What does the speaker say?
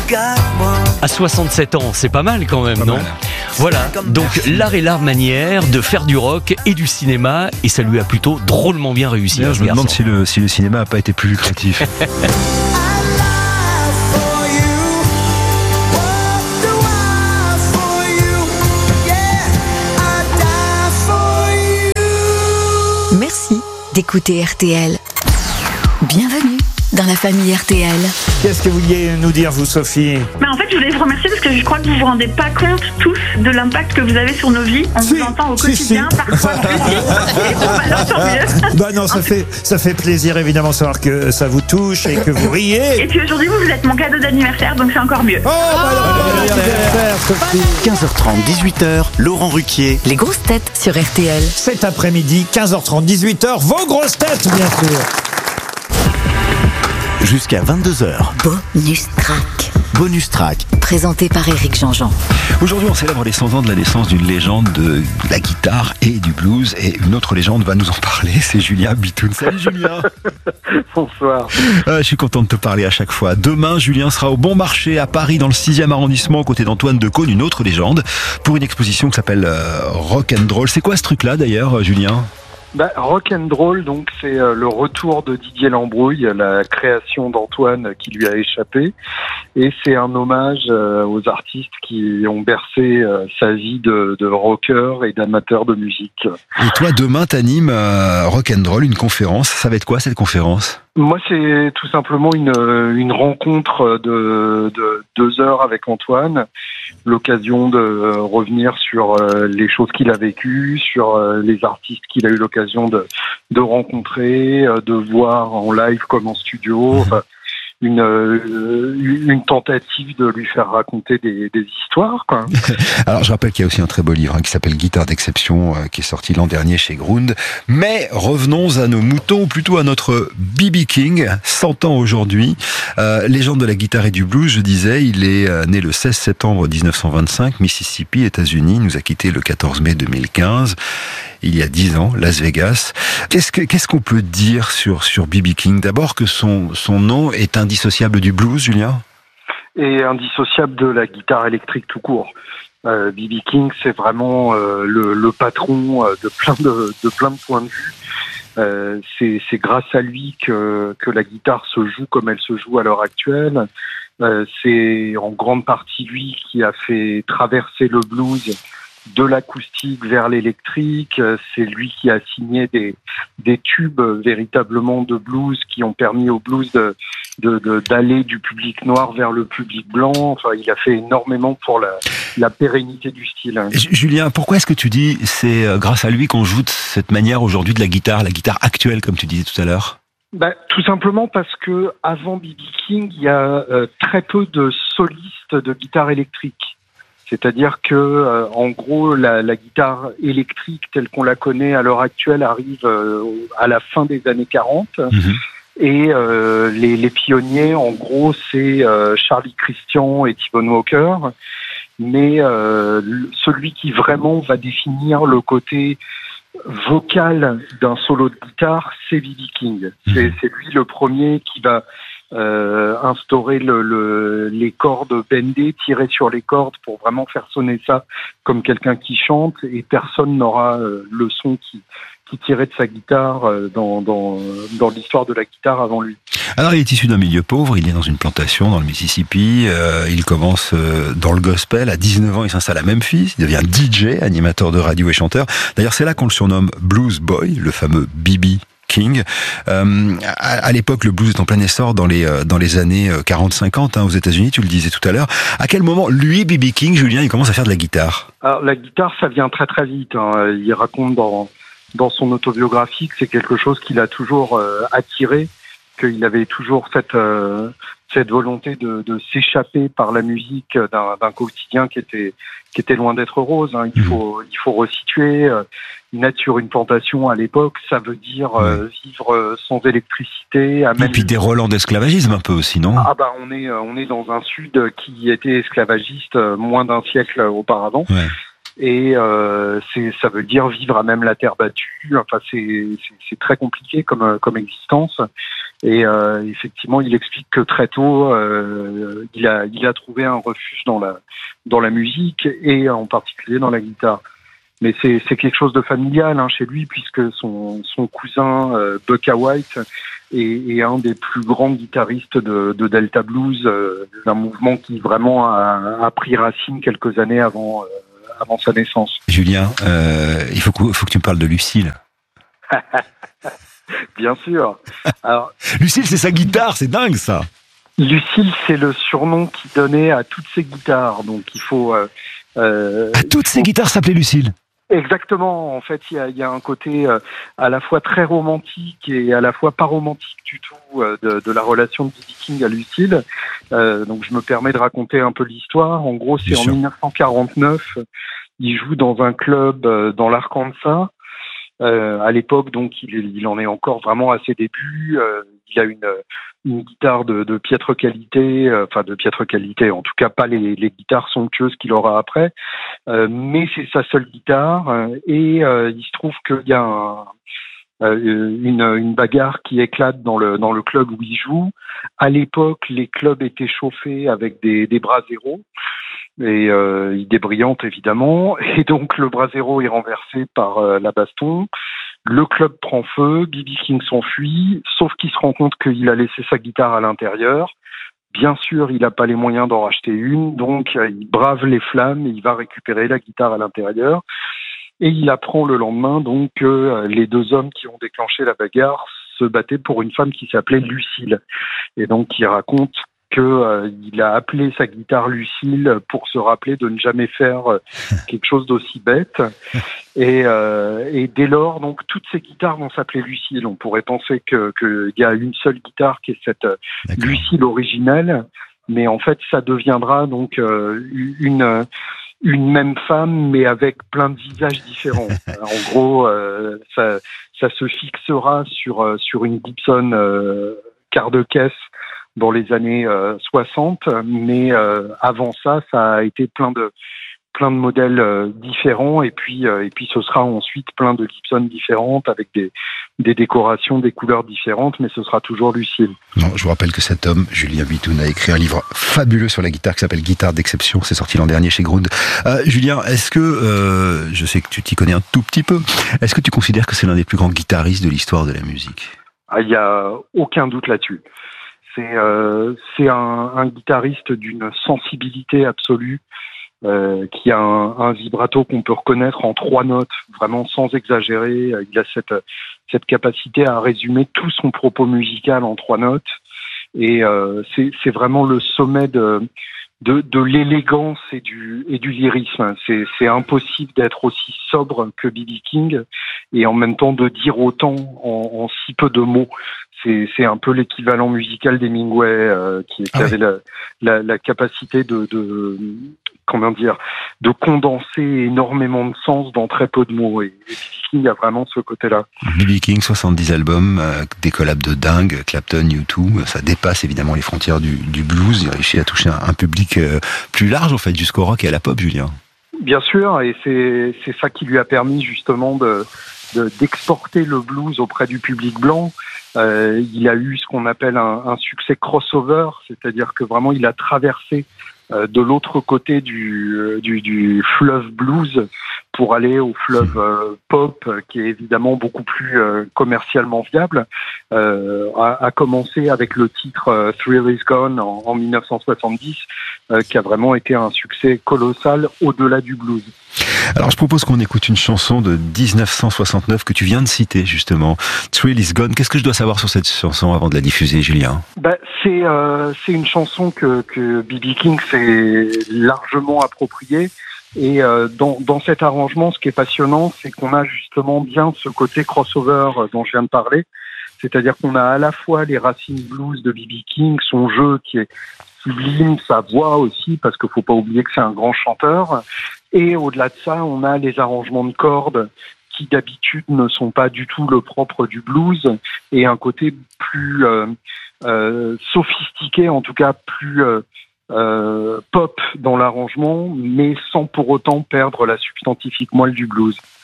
À 67 ans, c'est pas mal quand même, non ? Voilà, donc l'art et l'art manière de faire du rock et du cinéma, et ça lui a plutôt drôlement bien réussi. D'ailleurs, je me demande si le cinéma n'a pas été plus lucratif. Merci d'écouter RTL. Bienvenue dans la famille RTL. Qu'est-ce que vous vouliez nous dire, vous, Sophie ? Mais en fait, je voulais vous remercier parce que je crois que vous vous rendez pas compte tous de l'impact que vous avez sur nos vies. On vous entend au quotidien, parfois en musique, et bon, alors tant mieux. Bah non, ça fait plaisir évidemment de savoir que ça vous touche et que vous riez. Et puis aujourd'hui, vous êtes mon cadeau d'anniversaire, donc c'est encore mieux. Oh, anniversaire, Sophie. 15h30, 18h, Laurent Ruquier. Les grosses têtes sur RTL. Cet après-midi, 15h30, 18h, vos grosses têtes, bien sûr. Jusqu'à 22h. Bonus track. Bonus track. Présenté par Éric Jean-Jean. Aujourd'hui, on célèbre les 100 ans de la naissance d'une légende de la guitare et du blues. Et une autre légende va nous en parler, c'est Julien Bitoun. Salut Julien. Bonsoir. Je suis content de te parler à chaque fois. Demain, Julien sera au Bon Marché à Paris, dans le 6e arrondissement, aux côtés d'Antoine Decaune, une autre légende, pour une exposition qui s'appelle Rock and Roll. C'est quoi ce truc-là d'ailleurs, Julien ? Rock and Roll, donc c'est le retour de Didier Lambrouille, la création d'Antoine qui lui a échappé, et c'est un hommage aux artistes qui ont bercé sa vie de rocker et d'amateur de musique. Et toi, demain, t'animes Rock and Roll, une conférence. Ça va être quoi cette conférence ? Moi, c'est tout simplement une rencontre de 2 heures avec Antoine, l'occasion de revenir sur les choses qu'il a vécues, sur les artistes qu'il a eu l'occasion de rencontrer, de voir en live comme en studio. Enfin, une tentative de lui faire raconter des histoires, quoi. Alors je rappelle qu'il y a aussi un très beau livre qui s'appelle Guitare d'exception, qui est sorti l'an dernier chez Grund. Mais revenons à nos moutons, ou plutôt à notre B.B. King, 100 ans aujourd'hui. Légende de la guitare et du blues, je disais, il est né le 16 septembre 1925, Mississippi, États-Unis. Il nous a quittés le 14 mai 2015. Il y a 10 ans, Las Vegas. Qu'est-ce qu'on peut dire sur B.B. King ? D'abord que son nom est indissociable du blues, Julien ? Et indissociable de la guitare électrique tout court. B.B. King, c'est vraiment le patron de plein de points de vue. C'est grâce à lui que la guitare se joue comme elle se joue à l'heure actuelle. C'est en grande partie lui qui a fait traverser le blues de l'acoustique vers l'électrique. C'est lui qui a signé des tubes véritablement de blues qui ont permis au blues d'aller du public noir vers le public blanc. Enfin, il a fait énormément pour la pérennité du style. Julien, pourquoi est-ce que tu dis c'est grâce à lui qu'on joue de cette manière aujourd'hui de la guitare actuelle, comme tu disais tout à l'heure ? Tout simplement parce que avant B.B. King, il y a très peu de solistes de guitare électrique. C'est-à-dire que, en gros, la guitare électrique telle qu'on la connaît à l'heure actuelle arrive à la fin des années 40. Mmh. Et les pionniers, en gros, c'est Charlie Christian et T-Bone Walker. Mais celui qui vraiment va définir le côté vocal d'un solo de guitare, c'est B.B. King. Mmh. C'est lui le premier qui va instaurer les cordes bendées, tirer sur les cordes pour vraiment faire sonner ça comme quelqu'un qui chante, et personne n'aura le son qui tirait de sa guitare dans l'histoire de la guitare avant lui. Alors il est issu d'un milieu pauvre, il est dans une plantation dans le Mississippi, il commence dans le gospel, à 19 ans il s'installe à Memphis, il devient DJ, animateur de radio et chanteur. D'ailleurs c'est là qu'on le surnomme Blues Boy, le fameux B.B. King. À l'époque, le blues est en plein essor dans les années 40-50 aux États-Unis, tu le disais tout à l'heure. À quel moment, lui, B.B. King, Julien, il commence à faire de la guitare ? Alors, la guitare, ça vient très très vite. Il raconte dans son autobiographie que c'est quelque chose qu'il a toujours attiré, qu'il avait toujours cette volonté de s'échapper par la musique d'un quotidien qui était loin d'être rose. Il faut resituer. Naître sur une plantation à l'époque, ça veut dire vivre sans électricité. Et puis des relents d'esclavagisme un peu aussi, non ? On est dans un sud qui était esclavagiste moins d'un siècle auparavant. Ouais. Et ça veut dire vivre à même la terre battue. Enfin, c'est très compliqué comme existence. Et effectivement, il explique que très tôt, il a trouvé un refuge dans la musique et en particulier dans la guitare. Mais c'est quelque chose de familial chez lui, puisque son cousin Bukka White est un des plus grands guitaristes de Delta Blues, un mouvement qui vraiment a pris racine quelques années avant sa naissance. Julien, il faut que tu me parles de Lucille. Bien sûr. Alors, Lucille, c'est sa guitare, c'est dingue ça. Lucille, c'est le surnom qu'il donnait à toutes ses guitares. Donc il faut... à toutes ses guitares s'appelait Lucille. Exactement. En fait, il y a un côté à la fois très romantique et à la fois pas romantique du tout de la relation de B.B. King à Lucille. Donc je me permets de raconter un peu l'histoire. En gros, c'est en 1949. Il joue dans un club dans l'Arkansas. À l'époque, donc, il en est encore vraiment à ses débuts. Il a une guitare de piètre qualité, en tout cas pas les guitares somptueuses qu'il aura après, mais c'est sa seule guitare. Et il se trouve qu'il y a une bagarre qui éclate dans le club où il joue. À l'époque, les clubs étaient chauffés avec des braseros. Et il débrillante évidemment, et donc le brasero est renversé par la baston. Le club prend feu, B.B. King s'enfuit, sauf qu'il se rend compte qu'il a laissé sa guitare à l'intérieur. Bien sûr, il n'a pas les moyens d'en racheter une, donc il brave les flammes et il va récupérer la guitare à l'intérieur. Et il apprend le lendemain donc que les deux hommes qui ont déclenché la bagarre se battaient pour une femme qui s'appelait Lucille. Et donc il raconte qu'il a appelé sa guitare Lucille pour se rappeler de ne jamais faire quelque chose d'aussi bête. Et dès lors, donc, toutes ces guitares vont s'appeler Lucille. On pourrait penser qu'il y a une seule guitare qui est cette Lucille originelle, mais en fait, ça deviendra donc une même femme, mais avec plein de visages différents. En gros, ça se fixera sur une Gibson quart de caisse dans les années 60, mais avant ça a été plein de modèles différents, et puis ce sera ensuite plein de Gibson différentes avec des décorations, des couleurs différentes, mais ce sera toujours Lucille. Non, je vous rappelle que cet homme, Julien Bitoun, a écrit un livre fabuleux sur la guitare qui s'appelle Guitare d'exception. C'est sorti l'an dernier chez Grund. Julien, est-ce que, je sais que tu t'y connais un tout petit peu, est-ce que tu considères que c'est l'un des plus grands guitaristes de l'histoire de la musique ? Il n'y a aucun doute là-dessus. C'est un guitariste d'une sensibilité absolue, qui a un vibrato qu'on peut reconnaître en 3 notes, vraiment sans exagérer. Il a cette capacité à résumer tout son propos musical en 3 notes, et c'est vraiment le sommet de l'élégance et du lyrisme. C'est impossible d'être aussi sobre que B.B. King et en même temps de dire autant en si peu de mots. C'est un peu l'équivalent musical d'Hemingway, qui avait la capacité de condenser énormément de sens dans très peu de mots. Et B.B. King a vraiment ce côté-là. B.B. King, 70 albums, des collabs de dingue, Clapton, U2, ça dépasse évidemment les frontières du blues. Il réussit à toucher un public plus large, en fait, jusqu'au rock et à la pop, Julien. Bien sûr, et c'est ça qui lui a permis justement d'exporter le blues auprès du public blanc. Il a eu ce qu'on appelle un succès crossover, c'est-à-dire que vraiment il a traversé de l'autre côté du fleuve blues pour aller au fleuve pop, qui est évidemment beaucoup plus commercialement viable, a commencé avec le titre Thrill Is Gone en 1970, qui a vraiment été un succès colossal au-delà du blues. Alors je propose qu'on écoute une chanson de 1969 que tu viens de citer justement, Thrill Is Gone. Qu'est-ce que je dois savoir sur cette chanson avant de la diffuser, Julien ? C'est une chanson que B.B. King s'est largement appropriée. Et dans cet arrangement, ce qui est passionnant, c'est qu'on a justement bien ce côté crossover dont je viens de parler. C'est-à-dire qu'on a à la fois les racines blues de B.B. King, son jeu qui est sublime, sa voix aussi, parce qu'il faut pas oublier que c'est un grand chanteur. Et au-delà de ça, on a les arrangements de cordes qui d'habitude ne sont pas du tout le propre du blues, et un côté plus sophistiqué, en tout cas plus pop dans l'arrangement, mais sans pour autant perdre la substantifique moelle du blues.